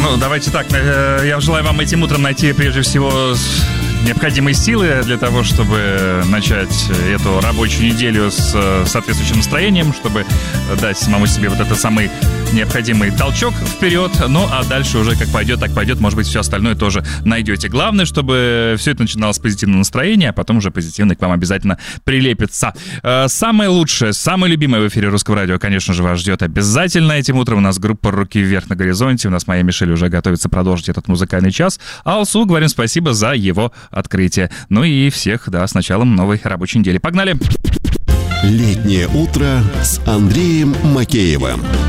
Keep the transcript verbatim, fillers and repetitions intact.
Ну, давайте так, я желаю вам этим утром найти прежде всего необходимые силы для того, чтобы начать эту рабочую неделю с соответствующим настроением, чтобы дать самому себе вот этот самый необходимый толчок вперед. Ну, а дальше уже как пойдет, так пойдет. Может быть, все остальное тоже найдете. Главное, чтобы все это начиналось с позитивного настроения, а потом уже позитивно к вам обязательно прилепится. Самое лучшее, самое любимое в эфире Русского радио, конечно же, вас ждет обязательно этим утром. У нас группа «Руки вверх» на горизонте. У нас моя Мишель уже готовится продолжить этот музыкальный час. А Алсу говорим спасибо за его открытие. Ну и всех, да, с началом новой рабочей недели. Погнали! Летнее утро с Андреем Макеевым.